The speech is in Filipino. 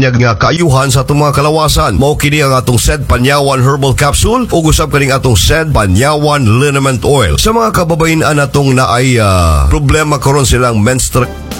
anyag nga kaayuhan sa atong mga kalawasan. Mao kini ang atong Sed Panyawan Herbal Capsule ug usab kaning atong Sed Panyawan Liniment Oil. Sa mga kababayen-an natong naay problema karon silang menstrual